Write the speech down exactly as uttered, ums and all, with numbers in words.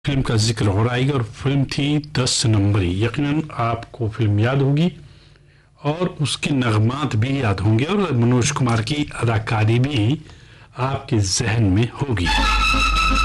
Film का जिक्र हो रहा है और फिल्म थी दस नंबरी। यकीनन आपको फिल्म याद होगी और उसके नगमात भी याद होंगे और मनोज कुमार की अदाकारी भी आपके जहन में होगी।